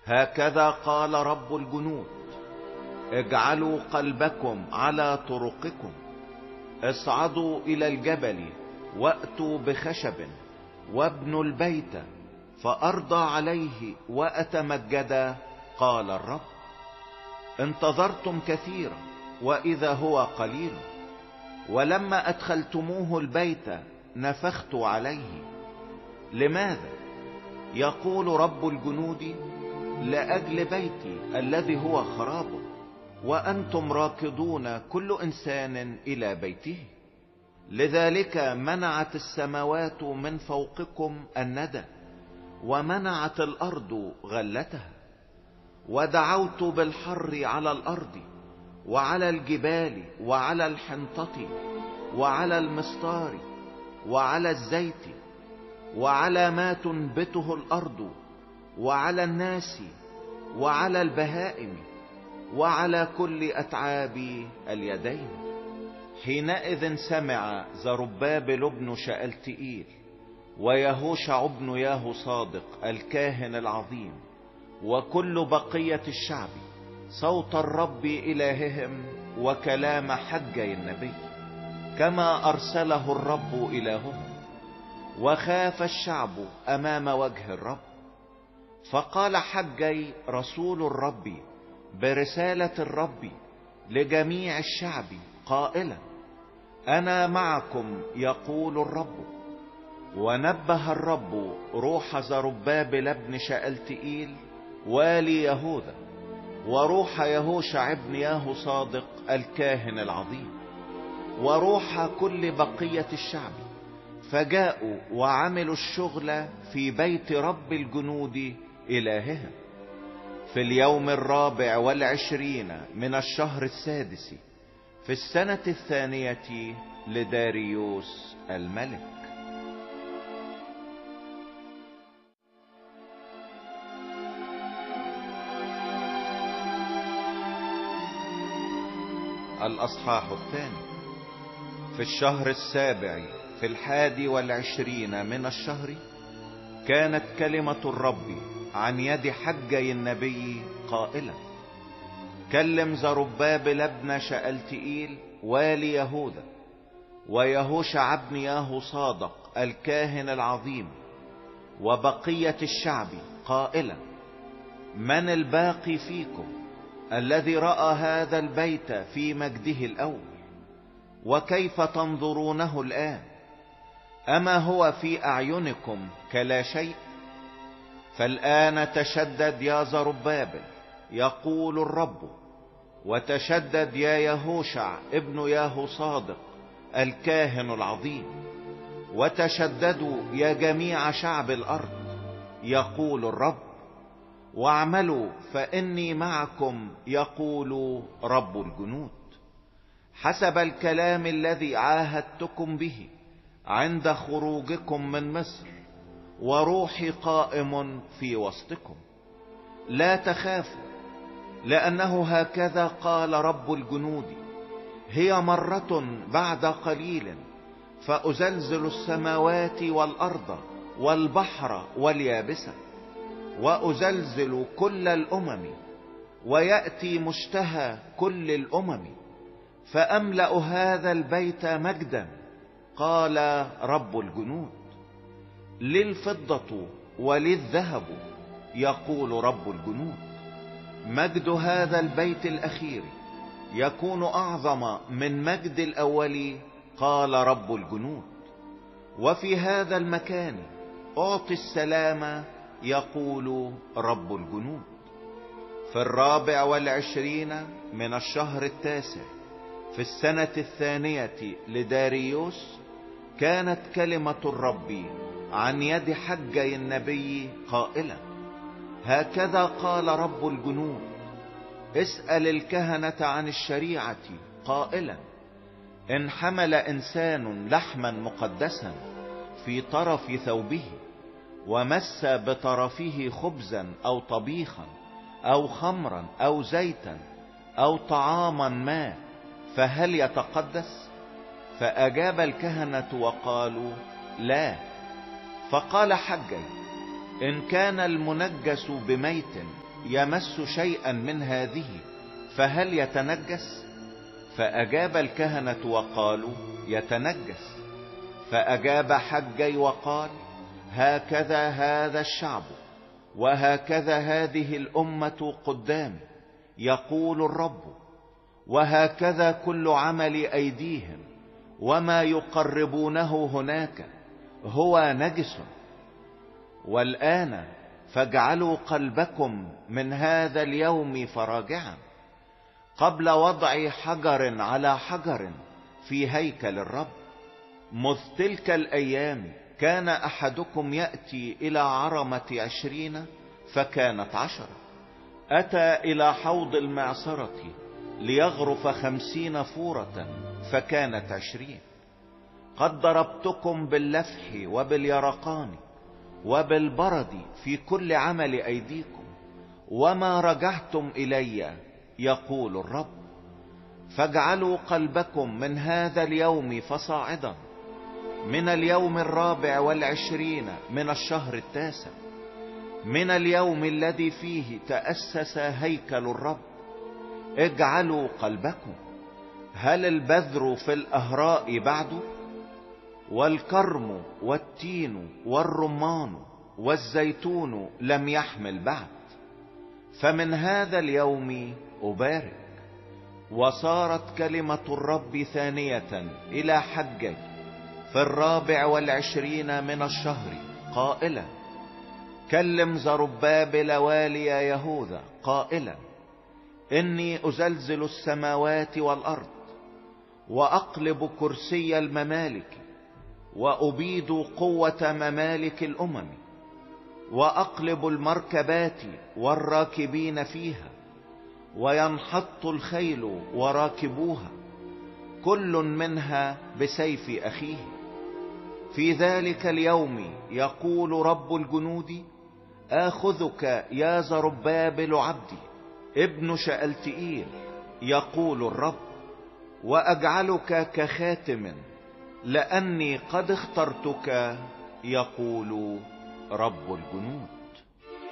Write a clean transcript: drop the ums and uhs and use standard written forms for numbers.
هكذا قال رب الجنود: اجعلوا قلبكم على طرقكم، اصعدوا الى الجبل، واتوا بخشب، وابنوا البيت، فارضى عليه واتمجد، قال الرب. انتظرتم كثيرا، واذا هو قليل، ولما ادخلتموه البيت نفخت عليه. لماذا؟ يقول رب الجنود: لأجل بيتي الذي هو خراب، وأنتم راكضون كل إنسان إلى بيته. لذلك منعت السماوات من فوقكم الندى، ومنعت الأرض غلتها، ودعوت بالحر على الأرض، وعلى الجبال، وعلى الحنطة، وعلى المستار، وعلى الزيت، وعلى ما تنبته الأرض، وعلى الناس، وعلى البهائم، وعلى كل أتعاب اليدين. حينئذ سمع زربابل ابن شألتئيل، ويهوشع ابن يهوصادق الكاهن العظيم، وكل بقية الشعب، صوت الرب إلههم وكلام حجي النبي، كما أرسله الرب إلههم. وخاف الشعب أمام وجه الرب. فقال حجي رسول الرب برسالة الرب لجميع الشعب قائلا: أنا معكم يقول الرب. ونبه الرب روح زربابل ابن شألتئيل والي يهوذا، وروح يهوشع ابن يهوصادق الكاهن العظيم، وروح كل بقية الشعب، فجاءوا وعملوا الشغل في بيت رب الجنود إلههم في اليوم 24 من الشهر 6 في السنة 2 لداريوس الملك. الأصحاح 2. في الشهر 7 في 21 من الشهر كانت كلمة الرب عن يد حجي النبي قائلا: كلم زربابل ابن شألتئيل والي يهوذا، ويهوشع ابن يهوصادق الكاهن العظيم، وبقية الشعب قائلا: من الباقي فيكم الذي رأى هذا البيت في مجده الأول؟ وكيف تنظرونه الآن؟ أما هو في أعينكم كلا شيء؟ فالآن تشدد يا زربابل، يقول الرب، وتشدد يا يهوشع ابن يهوصادق الكاهن العظيم، وتشددوا يا جميع شعب الأرض، يقول الرب، واعملوا فإني معكم، يقول رب الجنود، حسب الكلام الذي عاهدتكم به عند خروجكم من مصر، وروحي قائم في وسطكم. لا تخافوا، لأنه هكذا قال رب الجنود: هي مرة بعد قليل فأزلزل السماوات والأرض والبحر واليابسة، وأزلزل كل الأمم، ويأتي مشتهى كل الأمم، فأملأ هذا البيت مجدا، قال رب الجنود. للفضة وللذهب، يقول رب الجنود، مجد هذا البيت الأخير يكون أعظم من مجد الأول، قال رب الجنود. وفي هذا المكان أعطي السلام، يقول رب الجنود. في 24 من الشهر 9 في السنة 2 لداريوس كانت كلمة الرب عن يد حجي النبي قائلا: هكذا قال رب الجنود: اسأل الكهنة عن الشريعة قائلا: إن حمل إنسان لحما مقدسا في طرف ثوبه، ومس بطرفه خبزا أو طبيخا أو خمرا أو زيتا أو طعاما ما، فهل يتقدس؟ فأجاب الكهنة وقالوا: لا. فقال حجي: إن كان المنجس بميت يمس شيئا من هذه فهل يتنجس؟ فأجاب الكهنة وقالوا يتنجس. فأجاب حجي وقال هكذا هذا الشعب وهكذا هذه الأمة قدامي يقول الرب، وهكذا كل عمل أيديهم وما يقربونه هناك هو نجس. والآن فاجعلوا قلبكم من هذا اليوم فراجعا قبل وضع حجر على حجر في هيكل الرب. مذ تلك الأيام كان أحدكم يأتي إلى عرمة 20 فكانت 10، أتى إلى حوض المعصرة ليغرف 50 فورة فكانت 20. قد ضربتكم باللفح وباليرقان وبالبرد في كل عمل أيديكم وما رجعتم إلي يقول الرب. فاجعلوا قلبكم من هذا اليوم فصاعدا من اليوم 24 من الشهر 9 من اليوم الذي فيه تأسس هيكل الرب. اجعلوا قلبكم. هل البذر في الأهراء بعد؟ والكرم والتين والرمان والزيتون لم يحمل بعد؟ فمن هذا اليوم أبارك. وصارت كلمة الرب ثانية إلى حجي في 24 من الشهر قائلا كلم زربابل والي يهوذا قائلا إني أزلزل السماوات والأرض وأقلب كرسي الممالك وأبيد قوة ممالك الأمم وأقلب المركبات والراكبين فيها وينحط الخيل وراكبوها كل منها بسيف أخيه. في ذلك اليوم يقول رب الجنود آخذك يا زربابل عبدي ابن شألتئيل يقول الرب وأجعلك كخاتم لأني قد اخترتك يقول رب الجنود.